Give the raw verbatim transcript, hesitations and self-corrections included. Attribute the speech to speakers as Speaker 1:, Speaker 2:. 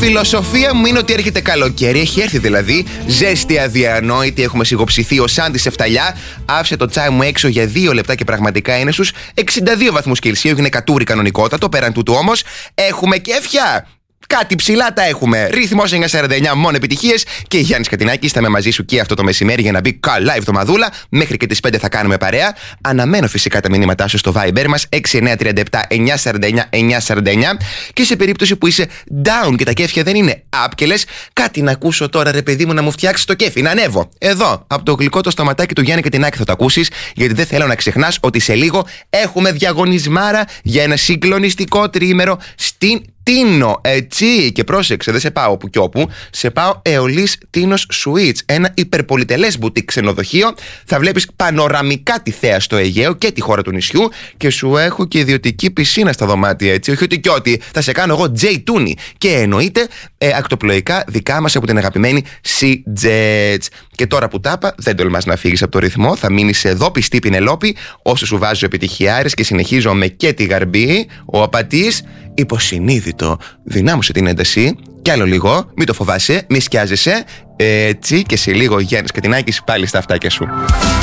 Speaker 1: φιλοσοφία μου είναι ότι έρχεται καλοκαίρι. Έχει έρθει δηλαδή. Ζέστη αδιανόητη. Έχουμε σιγοψηθεί. Ο Σάντι σε φταλιά. Άφησε το τσάι μου έξω για δύο λεπτά και πραγματικά είναι στους εξήντα δύο βαθμούς Κελσίου. Είναι κατούρι κανονικότατο. Πέραν τούτου όμως έχουμε κέφια. Κάτι ψηλά τα έχουμε. Ρυθμός εννιακόσια σαράντα εννιά, μόνο επιτυχίες. Και Γιάννης Κατινάκης θα είμαι μαζί σου και αυτό το μεσημέρι για να μπει καλά η εβδομαδούλα. Μέχρι και τις πέντε θα κάνουμε παρέα. Αναμένω φυσικά τα μηνύματά σου στο Viber μας έξι εννιά τρία επτά εννιά σαράντα εννιά εννιά σαράντα εννιά. Και σε περίπτωση που είσαι down και τα κέφια δεν είναι up και λες κάτι να ακούσω τώρα, ρε παιδί μου, να μου φτιάξει το κέφι, να ανέβω. Εδώ, από το γλυκό το σταματάκι του Γιάννη Κατινάκη θα το ακούσεις, γιατί δεν θέλω να ξεχνάς ότι σε λίγο έχουμε διαγωνισμάρα για ένα συγκλονιστικό τριήμερο στην Τίνο, έτσι, και πρόσεξε, δεν σε πάω όπου κι όπου, σε πάω Αιωλής Τίνος Suites, ένα υπερπολιτελές μπουτίκ ξενοδοχείο. Θα βλέπεις πανοραμικά τη θέα στο Αιγαίο και τη χώρα του νησιού και σου έχω και ιδιωτική πισίνα στα δωμάτια, έτσι, όχι ότι κι ότι, θα σε κάνω εγώ Τζέι Τούνι και εννοείται ε, ακτοπλοϊκά δικά μας από την αγαπημένη Sea-Jets. Και τώρα που τάπα, δεν τολμάς να φύγεις από το ρυθμό, θα μείνεις εδώ πιστή Πινελόπη, όσο σου βάζω επιτυχιάρες και συνεχίζω με και τη γαρμπή, ο απατής, υποσυνείδητο. Δυνάμωσε την ένταση κι άλλο λίγο, μην το φοβάσαι, μη σκιάζεσαι, έτσι, και σε λίγο Γιάννης Κατινάκης πάλι στα αυτάκια σου.